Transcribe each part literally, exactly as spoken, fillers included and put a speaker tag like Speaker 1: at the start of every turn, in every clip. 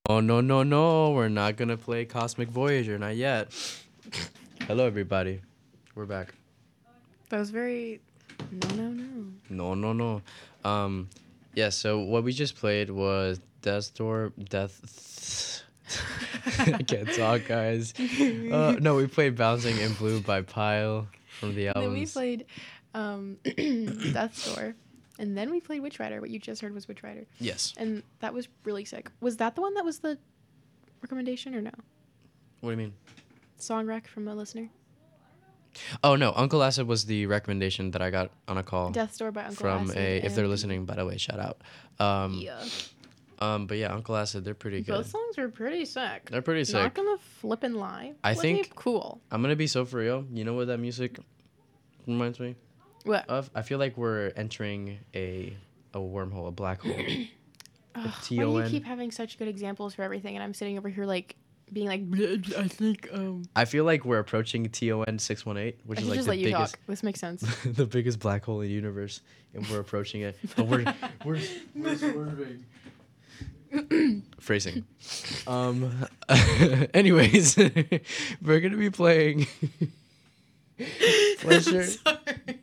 Speaker 1: Oh, no, no, no. We're not going to play Cosmic Voyager. Not yet. Hello, everybody. We're back.
Speaker 2: That was very... No, no, no.
Speaker 1: No, no, no. Um, yeah, so what we just played was Death Door... Death... I can't talk, guys. Uh, no, we played Bouncing in Blue by Pyle from the
Speaker 2: And then we
Speaker 1: albums.
Speaker 2: played um, Death's Door. And then we played Witch Rider. What you just heard was Witch Rider.
Speaker 1: Yes.
Speaker 2: And that was really sick. Was that the one that was the recommendation or no?
Speaker 1: What do you mean?
Speaker 2: Song rec from a listener?
Speaker 1: Oh, no. Uncle Acid was the recommendation that I got on a call.
Speaker 2: Death's Door by Uncle
Speaker 1: from
Speaker 2: Acid.
Speaker 1: a... If they're
Speaker 2: and-
Speaker 1: listening, by the way, shout out. Um,
Speaker 2: Yeah.
Speaker 1: Um, but yeah, Uncle Acid, they're pretty good.
Speaker 2: Both songs were pretty sick.
Speaker 1: They're pretty sick.
Speaker 2: Not gonna flip and lie.
Speaker 1: I
Speaker 2: But
Speaker 1: think-
Speaker 2: they cool.
Speaker 1: I'm gonna be so for real. You know what that music reminds me
Speaker 2: What?
Speaker 1: of? I feel like we're entering a a wormhole, a black hole.
Speaker 2: Ugh, why
Speaker 1: T
Speaker 2: do
Speaker 1: O
Speaker 2: you
Speaker 1: N.
Speaker 2: keep having such good examples for everything, and I'm sitting over here like being like, "Bleh, I think um.
Speaker 1: I feel like we're approaching T O N six one eight, which
Speaker 2: I
Speaker 1: is
Speaker 2: should
Speaker 1: like
Speaker 2: just
Speaker 1: the
Speaker 2: let you
Speaker 1: biggest,
Speaker 2: talk. This makes sense.
Speaker 1: the biggest black hole in the universe, and we're approaching it. But we're we're, we're swerving. Phrasing. Um. Anyways, we're gonna be playing. Pleasure.
Speaker 2: Sorry.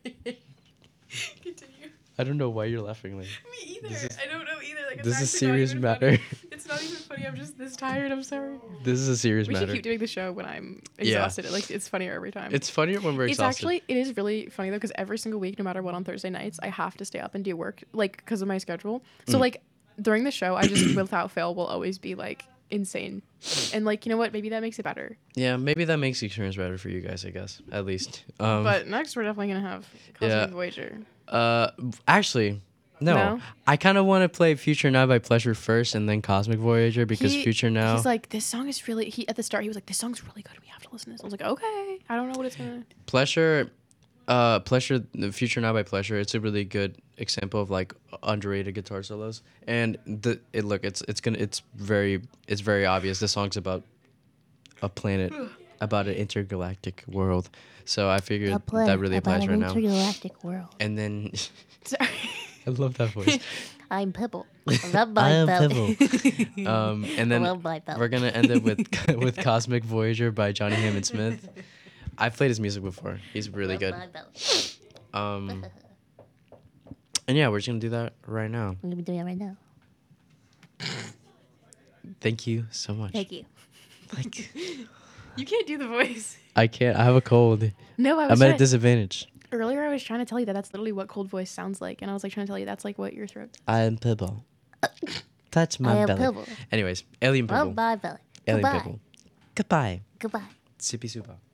Speaker 2: Continue.
Speaker 1: I don't know why you're laughing, like.
Speaker 2: Me either.
Speaker 1: This is-
Speaker 2: I don't know either. Like, it's
Speaker 1: This is
Speaker 2: actually not
Speaker 1: serious
Speaker 2: even
Speaker 1: matter.
Speaker 2: funny. It's not even funny. I'm just this tired. I'm sorry.
Speaker 1: This is a serious
Speaker 2: We
Speaker 1: matter.
Speaker 2: should keep doing the show when I'm
Speaker 1: Yeah.
Speaker 2: exhausted. Like it's funnier every time.
Speaker 1: It's funnier when we're
Speaker 2: It's
Speaker 1: exhausted.
Speaker 2: actually it is really funny though because every single week, no matter what, on Thursday nights, I have to stay up and do work like because of my schedule. So
Speaker 1: Mm.
Speaker 2: like during the show, I just without fail will always be like insane, and like you know what, maybe that makes it better.
Speaker 1: Yeah, maybe that makes the experience better for you guys, I guess. At least. Um,
Speaker 2: But next, we're definitely gonna have Cosmic
Speaker 1: Yeah.
Speaker 2: Voyager.
Speaker 1: uh, actually, no.
Speaker 2: No?
Speaker 1: I kind of want to play Future Now by Pleasure first, and then Cosmic Voyager because
Speaker 2: He-
Speaker 1: Future Now.
Speaker 2: He's like, this song is really. He at the start, he was like, this song's really good. We have to listen to this. I was like, okay. I don't know what it's gonna.
Speaker 1: Pleasure, uh, Pleasure, the Future Now by Pleasure. It's a really good example of like underrated guitar solos, and the it look it's it's gonna it's very it's very obvious. The song's about a planet, about an intergalactic world. So I figured
Speaker 3: A play
Speaker 1: that really
Speaker 3: about
Speaker 1: applies
Speaker 3: an
Speaker 1: right now.
Speaker 3: intergalactic world.
Speaker 1: And then
Speaker 2: Sorry.
Speaker 1: I love that voice.
Speaker 3: I'm Pibble. I love my belly.
Speaker 1: Um, and
Speaker 3: I
Speaker 1: then
Speaker 3: love my belly.
Speaker 1: we're gonna end it with with Cosmic Voyager by Johnny Hammond Smith. I've played his music before. He's really
Speaker 3: Love
Speaker 1: good.
Speaker 3: my belly.
Speaker 1: Um, and yeah, we're just gonna do that right now.
Speaker 3: I'm gonna be doing it right now.
Speaker 1: Thank you so much.
Speaker 3: Thank you.
Speaker 1: Like,
Speaker 2: You can't do the voice.
Speaker 1: I can't. I have a cold.
Speaker 2: No, I was
Speaker 1: I'm at a
Speaker 2: trying-
Speaker 1: disadvantage.
Speaker 2: earlier. I was trying to tell you that that's literally what cold voice sounds like, and I was like trying to tell you that's like what your throat.
Speaker 1: I am Pibble. Touch
Speaker 3: I
Speaker 1: my
Speaker 3: am
Speaker 1: belly.
Speaker 3: Pibble.
Speaker 1: Anyways, Alien
Speaker 3: Love
Speaker 1: Pibble.
Speaker 3: my belly.
Speaker 1: Alien
Speaker 3: Goodbye.
Speaker 1: Pibble. Goodbye.
Speaker 3: Goodbye.
Speaker 1: Sippy Supa.